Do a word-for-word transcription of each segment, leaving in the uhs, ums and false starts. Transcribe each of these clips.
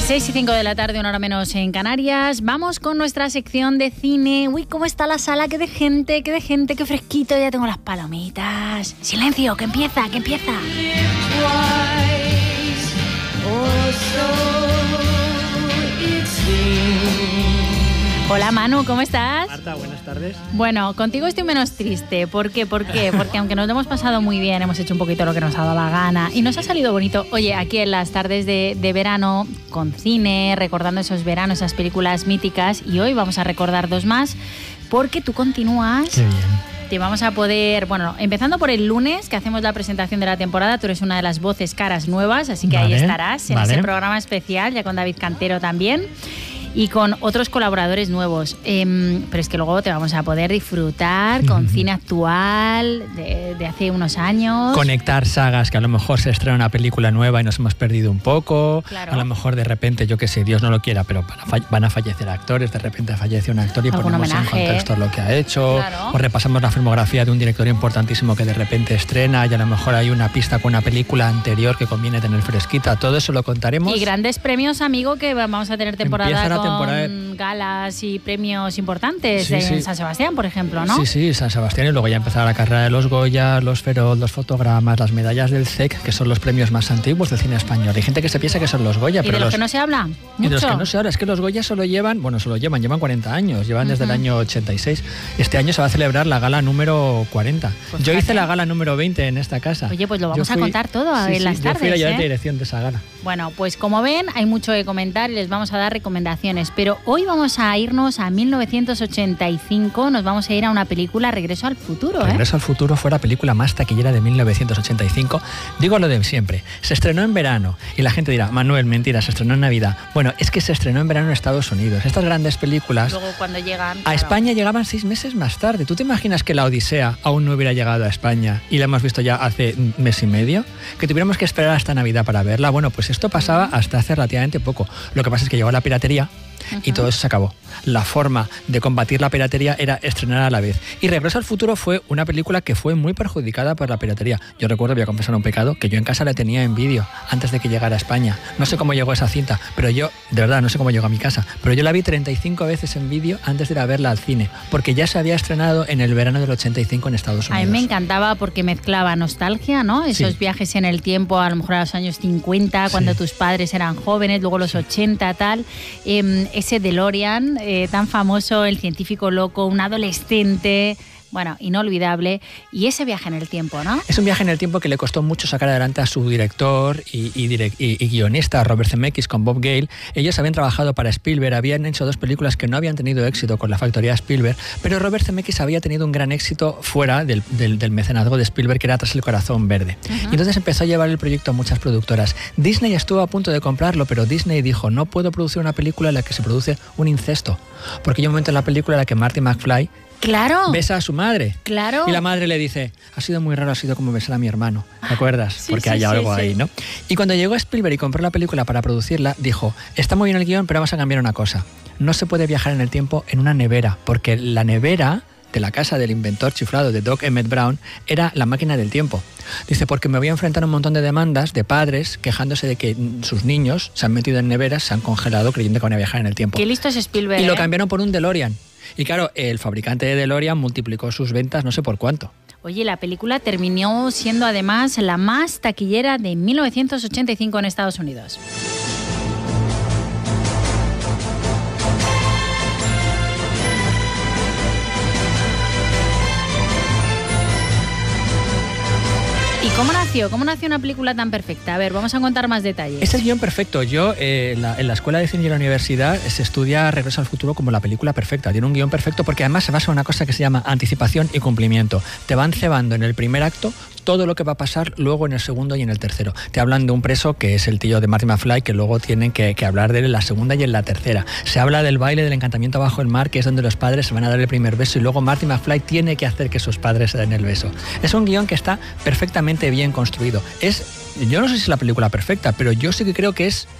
seis y cinco de la tarde, una hora menos en Canarias. Vamos con nuestra sección de cine. Uy, ¿cómo está la sala? ¡Qué de gente, qué de gente, qué fresquito! Ya tengo las palomitas. Silencio, que empieza, que empieza. Hola Manu, ¿cómo estás? Marta, buenas tardes. Bueno, contigo estoy menos triste. ¿Por qué? ¿Por qué? Porque aunque nos lo hemos pasado muy bien, hemos hecho un poquito lo que nos ha dado la gana y nos ha salido bonito. Oye, aquí en las tardes de, de verano, con cine, recordando esos veranos, esas películas míticas, y hoy vamos a recordar dos más, porque tú continúas. Qué bien. Te vamos a poder, bueno, empezando por el lunes, que hacemos la presentación de la temporada. Tú eres una de las voces caras nuevas, así que vale, ahí estarás en vale. ese programa especial, ya con David Cantero también. Y con otros colaboradores nuevos. Eh, pero es que luego te vamos a poder disfrutar con mm. cine actual de, de hace unos años. Conectar sagas, que a lo mejor se estrena una película nueva y nos hemos perdido un poco. Claro. A lo mejor de repente, yo que sé, Dios no lo quiera, pero van a fallecer actores, de repente fallece un actor y ponemos homenaje en contexto lo que ha hecho. Claro. O repasamos la filmografía de un director importantísimo que de repente estrena y a lo mejor hay una pista con una película anterior que conviene tener fresquita. Todo eso lo contaremos. Y grandes premios, amigo, que vamos a tener temporada Empieza la con temporada... galas y premios importantes sí, en sí. San Sebastián, por ejemplo, ¿no? Sí, sí, San Sebastián, y luego ya empezará la carrera de los Goya, los Feroz, los fotogramas, las medallas del C E C, que son los premios más antiguos del cine español. Hay gente que se piensa que son los Goya, ¿Y pero de los, los que no se habla? ¿Mucho? Y de los que no se habla, es que los Goya solo llevan, bueno, solo llevan, llevan cuarenta años, llevan uh-huh. desde el año ochenta y seis. Este año se va a celebrar la gala número cuarenta. Pues yo fíjate. hice la gala número veinte en esta casa. Oye, pues lo vamos fui, a contar todo sí, en sí, las yo tardes. Yo fui la ¿eh? dirección de esa gala. Bueno, pues como ven, hay mucho que comentar y les vamos a dar recomendaciones, pero hoy vamos a irnos a mil novecientos ochenta y cinco, nos vamos a ir a una película, Regreso al futuro. ¿eh? Regreso al futuro fue la película más taquillera de mil novecientos ochenta y cinco. Digo lo de siempre, se estrenó en verano y la gente dirá, Manuel, mentira, se estrenó en Navidad. Bueno, es que se estrenó en verano en Estados Unidos. Estas grandes películas luego cuando llegan a claro. España llegaban seis meses más tarde. ¿Tú te imaginas que La Odisea aún no hubiera llegado a España y la hemos visto ya hace un mes y medio? Que tuviéramos que esperar hasta Navidad para verla. Bueno, pues esto pasaba hasta hace relativamente poco. Lo que pasa es que llegó la piratería y todo eso se acabó. La forma de combatir la piratería era estrenar a la vez. Y Regreso al futuro fue una película que fue muy perjudicada por la piratería. Yo recuerdo, voy a confesar un pecado, que yo en casa la tenía en vídeo antes de que llegara a España. No sé cómo llegó esa cinta, pero yo, de verdad, no sé cómo llegó a mi casa, pero yo la vi treinta y cinco veces en vídeo antes de ir a verla al cine, porque ya se había estrenado en el verano del ochenta y cinco en Estados Unidos. A mí me encantaba porque mezclaba nostalgia, ¿no? Esos sí. viajes en el tiempo, a lo mejor a los años cincuenta, cuando sí. tus padres eran jóvenes, luego los ochenta, tal. Eh, ese DeLorean eh, tan famoso, el científico loco, un adolescente, bueno, inolvidable, y ese viaje en el tiempo, ¿no? Es un viaje en el tiempo que le costó mucho sacar adelante a su director y, y, direct, y, y guionista, Robert Zemeckis, con Bob Gale. Ellos habían trabajado para Spielberg, habían hecho dos películas que no habían tenido éxito con la factoría Spielberg, pero Robert Zemeckis había tenido un gran éxito fuera del, del, del mecenazgo de Spielberg, que era Tras el corazón verde. Uh-huh. Y entonces empezó a llevar el proyecto a muchas productoras. Disney estuvo a punto de comprarlo, pero Disney dijo, no puedo producir una película en la que se produce un incesto, porque hay un momento en la película en la que Marty McFly Claro. besa a su madre. Claro. Y la madre le dice, ha sido muy raro, ha sido como besar a mi hermano. ¿Te acuerdas? Sí, Porque sí, hay sí, algo sí. ahí, ¿no? Y cuando llegó Spielberg y compró la película para producirla, dijo, está muy bien el guión, pero vamos a cambiar una cosa. No se puede viajar en el tiempo en una nevera, porque la nevera de la casa del inventor chiflado de Doc Emmett Brown era la máquina del tiempo. Dice, porque me voy a enfrentar a un montón de demandas de padres quejándose de que sus niños se han metido en neveras, se han congelado creyendo que van a viajar en el tiempo. Qué listo es Spielberg. Y lo ¿eh? cambiaron por un DeLorean. Y claro, el fabricante de DeLorean multiplicó sus ventas no sé por cuánto. Oye, la película terminó siendo además la más taquillera de mil novecientos ochenta y cinco en Estados Unidos. ¿Y cómo nació? ¿Cómo nació una película tan perfecta? A ver, vamos a contar más detalles. Este es el guión perfecto. Yo, eh, en, la, en la Escuela de Cine y la Universidad, se estudia Regreso al futuro como la película perfecta. Tiene un guión perfecto porque además se basa en una cosa que se llama anticipación y cumplimiento. Te van cebando en el primer acto todo lo que va a pasar luego en el segundo y en el tercero. Te hablan de un preso que es el tío de Marty McFly, que luego tienen que, que hablar de él en la segunda y en la tercera. Se habla del baile del encantamiento bajo el mar, que es donde los padres se van a dar el primer beso y luego Marty McFly tiene que hacer que sus padres se den el beso. Es un guión que está perfectamente bien construido. Es, yo no sé si es la película perfecta, pero yo sí que creo que es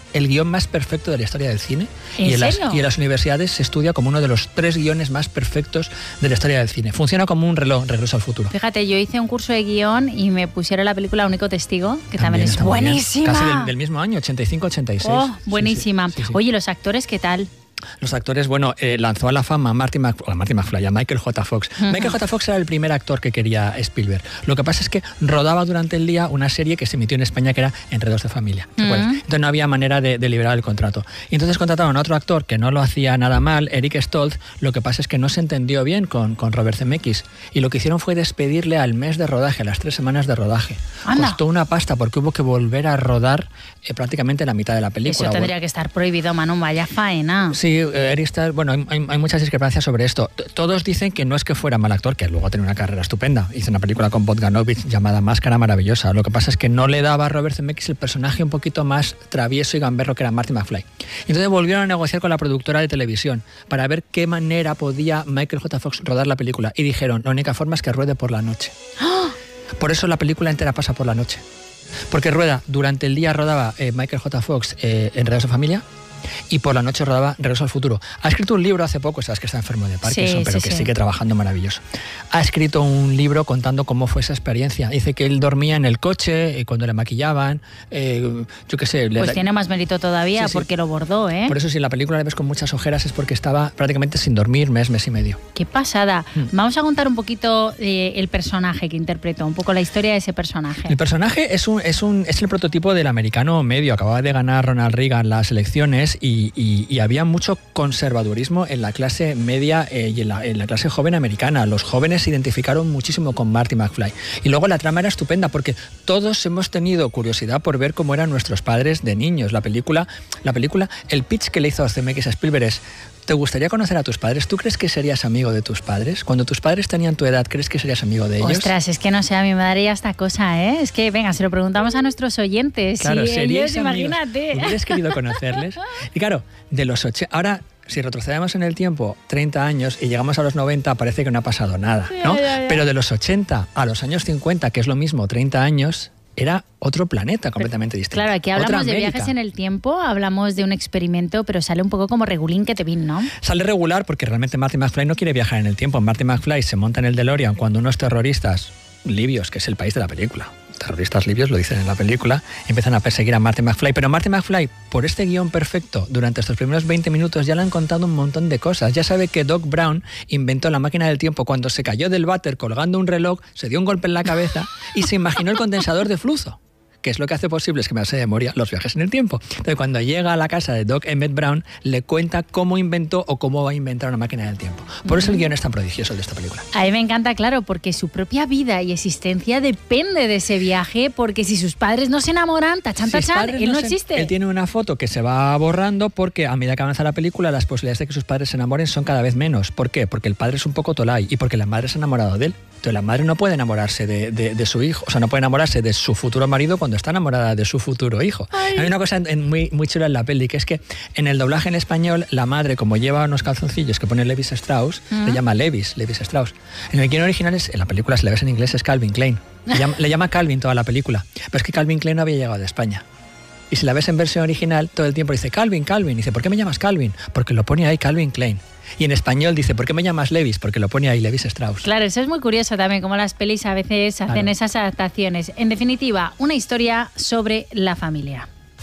el guión más perfecto de la historia del cine. ¿En y, en las, serio? y en las universidades se estudia como uno de los tres guiones más perfectos de la historia del cine. Funciona como un reloj, Regreso al Futuro. Fíjate, yo hice un curso de guión y me pusieron la película Único Testigo, que también, también es buenísima. Casi del, del mismo año, ochenta y cinco ochenta y seis. Oh, buenísima. Sí, sí, sí, sí. Oye, ¿los actores qué tal? Los actores, bueno, eh, lanzó a la fama a Marty, Mc, a Marty McFly, a Michael J. Fox. Uh-huh. Michael J. Fox era el primer actor que quería Spielberg. Lo que pasa es que rodaba durante el día una serie que se emitió en España que era Enredos de Familia. ¿Te acuerdas? Uh-huh. Entonces no había manera de, de liberar el contrato. Y entonces contrataron a otro actor que no lo hacía nada mal, Eric Stoltz. Lo que pasa es que no se entendió bien con, con Robert Zemeckis. Y lo que hicieron fue despedirle al mes de rodaje, a las tres semanas de rodaje. Anda. Costó una pasta porque hubo que volver a rodar eh, prácticamente la mitad de la película. Eso tendría que estar prohibido, Manu, vaya faena. Sí, eh, Eric Stoltz. Bueno, hay, hay muchas discrepancias sobre esto. Todos dicen que no es que fuera mal actor, que luego tiene una carrera estupenda. Hizo una película con Bogdanovich llamada Máscara, maravillosa. Lo que pasa es que no le daba a Robert Zemeckis el personaje un poquito más travieso y gamberro que era Marty McFly. Entonces volvieron a negociar con la productora de televisión para ver qué manera podía Michael J. Fox rodar la película. Y dijeron, la única forma es que ruede por la noche. ¡Oh! Por eso la película entera pasa por la noche. Porque rueda, durante el día rodaba eh, Michael J. Fox eh, Enredados de Familia, y por la noche rodaba Regreso al Futuro. Ha escrito un libro hace poco, sabes que está enfermo de Parkinson, sí, pero sí, que sí. sigue trabajando maravilloso. Ha escrito un libro contando cómo fue esa experiencia. Dice que él dormía en el coche, eh, cuando le maquillaban, eh, yo qué sé. Pues le... tiene más mérito todavía, sí, porque sí. lo bordó, ¿eh? Por eso si en la película le ves con muchas ojeras es porque estaba prácticamente sin dormir mes, mes y medio. ¡Qué pasada! Hmm. Vamos a contar un poquito eh, el personaje que interpretó, un poco la historia de ese personaje. El personaje es, un, es, un, es el prototipo del americano medio. Acababa de ganar Ronald Reagan las elecciones y, y Y había mucho conservadurismo en la clase media eh, y en la, en la clase joven americana. Los jóvenes se identificaron muchísimo con Marty McFly. Y luego la trama era estupenda porque todos hemos tenido curiosidad por ver cómo eran nuestros padres de niños. La película, la película el pitch que le hizo Zemeckis a Spielberg es: ¿te gustaría conocer a tus padres? ¿Tú crees que serías amigo de tus padres? Cuando tus padres tenían tu edad, ¿crees que serías amigo de ellos? Ostras, es que no sé, a mi madre ya esta cosa, ¿eh? Es que, venga, se lo preguntamos a nuestros oyentes. Claro, sí, seríais ellos, amigos. Imagínate. ¿Hubieras querido conocerles? Y claro, de los ochenta... Ahora, si retrocedemos en el tiempo treinta años y llegamos a los noventa, parece que no ha pasado nada, ¿no? Ya, ya, ya. Pero de los ochenta a los años cincuenta, que es lo mismo, treinta años... era otro planeta completamente pero, distinto. Claro, aquí hablamos de viajes en el tiempo, hablamos de un experimento, pero sale un poco como regulín que te vin, ¿no? Sale regular porque realmente Marty McFly no quiere viajar en el tiempo. Marty McFly se monta en el DeLorean cuando unos terroristas libios, que es el país de la película, terroristas libios lo dicen en la película, empiezan a perseguir a Marty McFly. Pero Marty McFly, por este guión perfecto, durante estos primeros veinte minutos ya le han contado un montón de cosas. Ya sabe que Doc Brown inventó la máquina del tiempo cuando se cayó del váter colgando un reloj, se dio un golpe en la cabeza y se imaginó el condensador de flujo, que es lo que hace posible esquemarse de memoria los viajes en el tiempo. Entonces, cuando llega a la casa de Doc Emmett Brown, le cuenta cómo inventó o cómo va a inventar una máquina del tiempo. Por eso el guión es tan prodigioso de esta película. A mí me encanta, claro, porque su propia vida y existencia depende de ese viaje, porque si sus padres no se enamoran, tachan, tachan, si él no, no se, existe. Él tiene una foto que se va borrando porque a medida que avanza la película, las posibilidades de que sus padres se enamoren son cada vez menos. ¿Por qué? Porque el padre es un poco tolai y porque la madre se ha enamorado de él. Entonces la madre no puede enamorarse de, de, de su hijo, o sea, no puede enamorarse de su futuro marido cuando está enamorada de su futuro hijo. Ay. Hay una cosa en, muy, muy chula en la peli, que es que en el doblaje en español, la madre, como lleva unos calzoncillos que pone Levis Strauss, ¿Mm? le llama Levis, Levis Strauss. En el guion original, es, en la película, si la ves en inglés, es Calvin Klein. Le llama, le llama Calvin toda la película. Pero es que Calvin Klein no había llegado de España. Y si la ves en versión original, todo el tiempo dice Calvin, Calvin. Y dice, ¿por qué me llamas Calvin? Porque lo pone ahí Calvin Klein. Y en español dice, ¿por qué me llamas Levis? Porque lo pone ahí Levis Strauss. Claro, eso es muy curioso también, cómo las pelis a veces hacen claro. esas adaptaciones. En definitiva, una historia sobre la familia.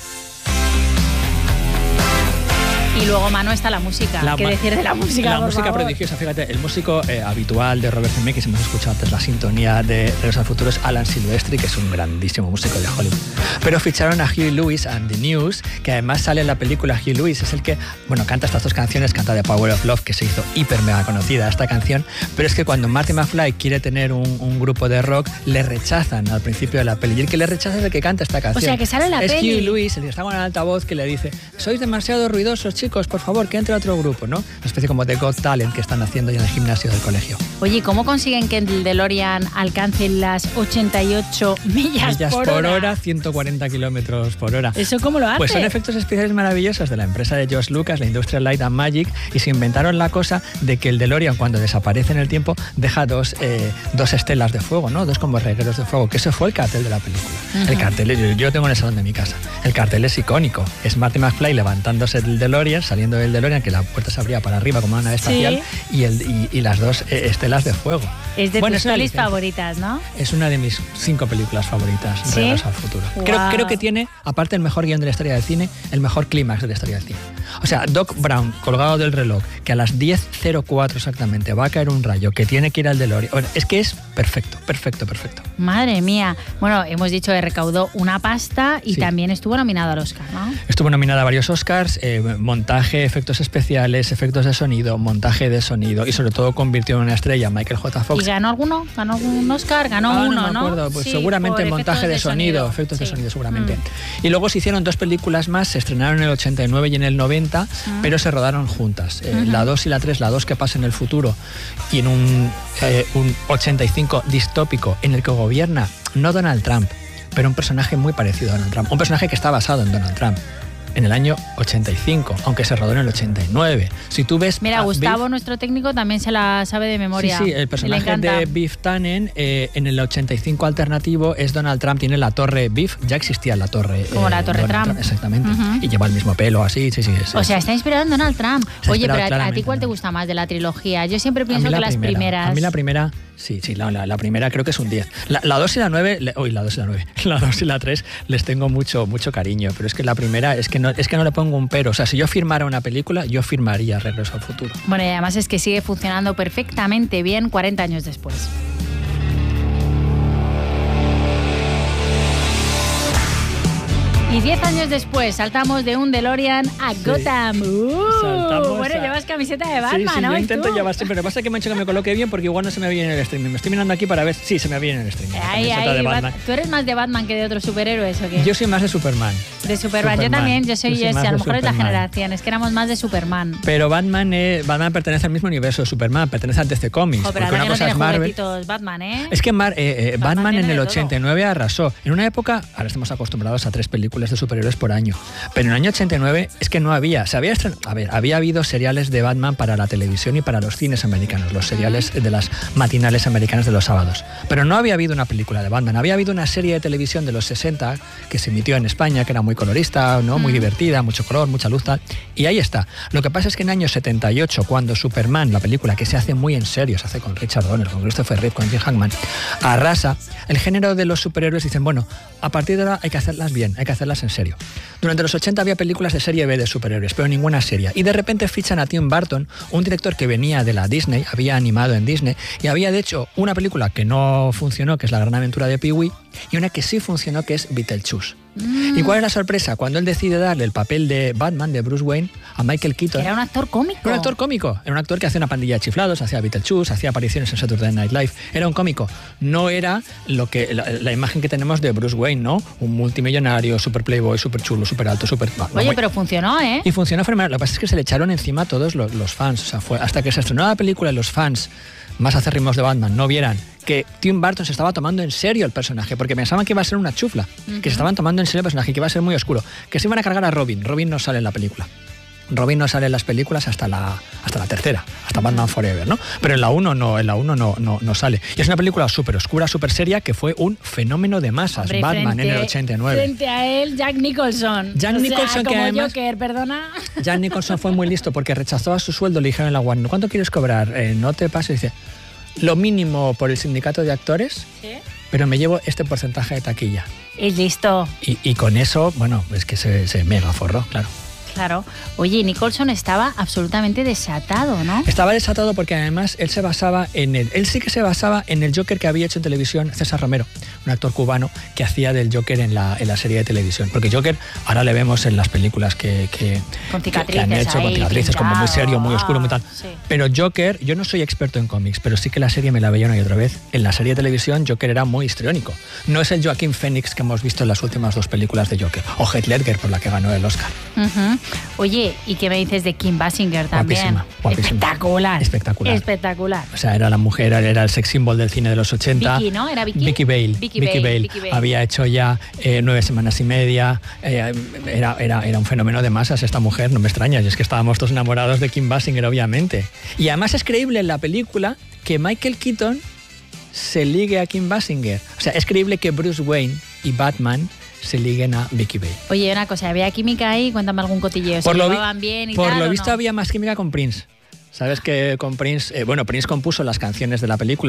Y luego, Manu, está la música. La ¿Qué decir de la música? La por música favor? prodigiosa, fíjate, el músico eh, habitual de Robert Zemeckis, hemos escuchado antes la sintonía de Regreso al Futuro, es Alan Silvestri, que es un grandísimo músico de Hollywood. Pero ficharon a Huey Lewis and the News, que además sale en la película. Huey Lewis es el que, bueno, canta estas dos canciones, canta The Power of Love, que se hizo hiper mega conocida esta canción, pero es que cuando Marty McFly quiere tener un, un grupo de rock, le rechazan al principio de la peli, y el que le rechaza es el que canta esta canción. O sea, que sale en la es peli. Es Huey Lewis, el que está con el altavoz, que le dice, sois demasiado ruidosos, chicos. chicos, por favor, que entre otro grupo, ¿no? Una especie como de Got Talent que están haciendo ya en el gimnasio del colegio. Oye, ¿cómo consiguen que el DeLorean alcance las ochenta y ocho millas, millas por, por hora? hora, ciento cuarenta kilómetros por hora. ¿Eso cómo lo hace? Pues son efectos especiales maravillosos de la empresa de George Lucas, la Industrial Light and Magic, y se inventaron la cosa de que el DeLorean, cuando desaparece en el tiempo, deja dos, eh, dos estelas de fuego, ¿no? Dos como regueros de fuego, que eso fue el cartel de la película. Uh-huh. El cartel, yo, yo tengo en el salón de mi casa. El cartel es icónico. Es Marty McFly levantándose del DeLorean, saliendo del DeLorean, que la puerta se abría para arriba como una nave espacial, ¿sí? y, el, y, y las dos eh, estelas de fuego. Es de bueno, tus pelis favoritas, ¿no? Es una de mis cinco películas favoritas, ¿sí? Regreso al futuro. Wow. Creo, creo que tiene, aparte el mejor guión de la historia del cine, el mejor clímax de la historia del cine. O sea, Doc Brown, colgado del reloj, que a las diez cero cuatro exactamente va a caer un rayo, que tiene que ir al DeLorean. Bueno, es que es perfecto, perfecto, perfecto. Madre mía. Bueno, hemos dicho que recaudó una pasta y sí. también estuvo nominado al Oscar, ¿no? Estuvo nominada a varios Oscars, eh, montaje, efectos especiales, efectos de sonido, montaje de sonido y sobre todo convirtió en una estrella a Michael J. Fox. ¿Y ganó alguno? ¿Ganó algún Oscar? Ganó ah, uno, no me acuerdo. ¿no? Pues sí, seguramente montaje de, de sonido, sonido, efectos sí. de sonido seguramente. Mm. Y luego se hicieron dos películas más, se estrenaron en el ochenta y nueve y en el noventa, mm. pero se rodaron juntas. Eh, uh-huh. La dos y la tres, la dos que pasa en el futuro y en un, eh, un ochenta y cinco distópico en el que gobierna no Donald Trump, pero un personaje muy parecido a Donald Trump, un personaje que está basado en Donald Trump. En el año ochenta y cinco, aunque se rodó en el ochenta y nueve. Si tú ves... Mira, Gustavo, Biff, nuestro técnico, también se la sabe de memoria. Sí, sí, el personaje de Biff Tannen eh, en el ochenta y cinco alternativo es Donald Trump, tiene la torre Biff, ya existía la torre... Como eh, la torre Trump. Trump. Exactamente, uh-huh. y lleva el mismo pelo, así, sí, sí. Es, o sea, está inspirado en Donald Trump. Oye, pero a, a ti ¿cuál ¿no? te gusta más de la trilogía? Yo siempre pienso que las primera. primeras... A mí la primera... Sí, sí, la, la, la primera creo que es un diez. La, la dos y la nueve, le, uy, la dos y la nueve, la dos y la tres les tengo mucho, mucho cariño, pero es que la primera es que, no, es que no le pongo un pero. O sea, si yo firmara una película, yo firmaría Regreso al Futuro. Bueno, y además es que sigue funcionando perfectamente bien cuarenta años después. Y diez años después saltamos de un DeLorean a sí. Gotham. Uh, bueno, a... llevas camiseta de Batman, sí, sí, ¿no? Yo intento ¿tú? llevar siempre. Lo que pasa es que me han hecho que me coloque bien porque igual no se me ve en el streaming. Me estoy mirando aquí para ver. Sí, se me ve en el streaming. Ay, ay, de Batman. ¿Tú eres más de Batman que de otros superhéroes o qué? Yo soy más de Superman. De Superman. Superman. Yo también, yo soy, yo soy Jesse. A lo mejor Superman. Es la generación. Es que éramos más de Superman. Pero Batman, eh, Batman pertenece al mismo universo de Superman, pertenece al D C Comics. Oh, pero porque una no cosa es Marvel. Batman, ¿eh? Es que Mar, eh, eh, Batman, Batman en el ochenta y nueve arrasó. En una época, ahora estamos acostumbrados a tres películas de superhéroes por año. Pero en el año ochenta y nueve es que no había, se había estren... a ver, había habido seriales de Batman para la televisión y para los cines americanos, los seriales de las matinales americanas de los sábados. Pero no había habido una película de Batman, había habido una serie de televisión de los sesenta que se emitió en España, que era muy colorista, ¿no? Muy divertida, mucho color, mucha luz, tal. Y ahí está. Lo que pasa es que en el año setenta y ocho, cuando Superman, la película que se hace muy en serio, se hace con Richard Donner, con Christopher Reeve, con Jim Hackman, arrasa, el género de los superhéroes dicen, bueno, a partir de ahora hay que hacerlas bien, hay que hacerlas en serio. Durante los ochenta había películas de serie B de superhéroes, pero ninguna seria. Y de repente fichan a Tim Burton, un director que venía de la Disney, había animado en Disney, y había de hecho una película que no funcionó, que es La Gran Aventura de Pee-wee, y una que sí funcionó, que es Beetlejuice. Mm. ¿Y cuál es la sorpresa? Cuando él decide darle el papel de Batman, de Bruce Wayne, a Michael Keaton. Era un actor cómico. Era un actor cómico. Era un actor que hacía una pandilla de chiflados, hacía Beetlejuice, hacía apariciones en Saturday Night Live. Era un cómico. No era lo que la, la imagen que tenemos de Bruce Wayne, ¿no? Un multimillonario, super playboy, super chulo, super alto, super... No, Oye, no, pero funcionó, ¿eh? Y funcionó fenomenal. Lo que pasa es que se le echaron encima a todos los, los fans. O sea, fue hasta que se estrenó la película y los fans más acérrimos de Batman no vieran que Tim Burton se estaba tomando en serio el personaje, porque pensaban que iba a ser una chufla, uh-huh. que se estaban tomando en serio el personaje, que iba a ser muy oscuro, que se iban a cargar a Robin. Robin no sale en la película. Robin no sale en las películas hasta la, hasta la tercera, hasta Batman Forever, ¿no? Pero en la uno no, en la uno no, no, no sale. Y es una película súper oscura, súper seria, que fue un fenómeno de masas. Hombre, Batman frente, en el ochenta y nueve. Frente a él, Jack Nicholson. Jack o Nicholson, sea, que como además, Joker, perdona. Jack Nicholson fue muy listo porque rechazó a su sueldo, le dijeron en la Warner, ¿cuánto quieres cobrar? Eh, no te pases, dice, lo mínimo por el sindicato de actores, ¿sí? Pero me llevo este porcentaje de taquilla. Y listo. Y, y con eso, bueno, es que se, se mega forró, claro. Claro. Oye, Nicholson estaba absolutamente desatado, ¿no? Estaba desatado porque además él se basaba en el... Él sí que se basaba en el Joker que había hecho en televisión César Romero, un actor cubano que hacía del Joker en la, en la serie de televisión. Porque Joker ahora le vemos en las películas que, que, con que, que han hecho, ahí, con cicatrices, pintado, como muy serio, muy oscuro, muy tal. Sí. Pero Joker, yo no soy experto en cómics, pero sí que la serie me la veía una y otra vez. En la serie de televisión Joker era muy histriónico. No es el Joaquín Phoenix que hemos visto en las últimas dos películas de Joker. O Heath Ledger, por la que ganó el Oscar. Uh-huh. Oye, ¿y qué me dices de Kim Basinger también? Guapísima, guapísima. Espectacular. Espectacular. Espectacular. O sea, era la mujer, era el sex symbol del cine de los ochenta. Vicky, ¿no? ¿Era Vicky? Vicky Bale. Vicky, Vicky Bale, Bale. Vicky Bale. Había hecho ya eh, nueve semanas y media. Eh, era, era, era un fenómeno de masas esta mujer, no me extraña. Y es que estábamos todos enamorados de Kim Basinger, obviamente. Y además es creíble en la película que Michael Keaton se ligue a Kim Basinger. O sea, es creíble que Bruce Wayne y Batman se liguen a Vicky Bale. Oye, una cosa, ¿había química ahí? Cuéntame algún cotilleo. ¿Se llevaban bien y Por tal, lo o visto no? había más química con Prince. Sabes que con Prince, eh, bueno, Prince compuso las canciones de la película.